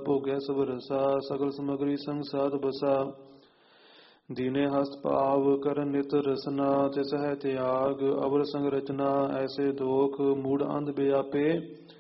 ਭੋਗੈ ਸਭ ਰਸਾ ਸਗਲ ਸਮਗਰੀ ਸੰਗ ਸਾਧ ਬਸਾ ਦੀਨੇ ਹਸਤ ਭਾਵ ਕਰਨ ਨਿਤ ਰਸਨਾ ਤਿਸ ਹੈ ਤਿਆਗ ਅਵਰ ਸੰਗ ਰਚਨਾ ਐਸੇ ਦੋਖ ਮੂੜ ਅੰਧ ਬਿਆਪੇ